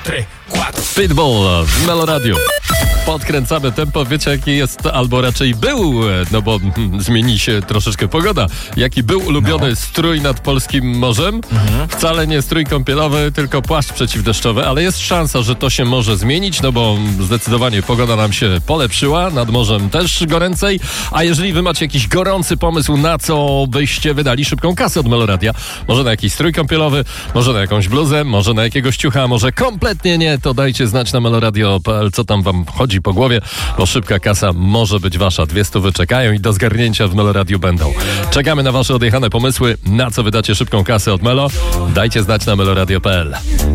Pitbull w Meloradiu. Podkręcamy tempo, wiecie jaki jest, albo raczej był, no bo zmieni się troszeczkę pogoda, jaki był ulubiony strój nad polskim morzem. Wcale nie strój kąpielowy, tylko płaszcz przeciwdeszczowy, ale jest szansa, że to się może zmienić, no bo zdecydowanie pogoda nam się polepszyła, nad morzem też goręcej, a jeżeli wy macie jakiś gorący pomysł, na co byście wydali szybką kasę od Meloradia, może na jakiś strój kąpielowy, może na jakąś bluzę, może na jakiegoś ciucha, może kompletnie nie, to dajcie znać na meloradio.pl, co tam wam chodzi po głowie, bo szybka kasa może być wasza. 200 czekają i do zgarnięcia w Meloradiu będą. Czekamy na wasze odjechane pomysły, na co wydacie szybką kasę od Melo. Dajcie znać na meloradio.pl.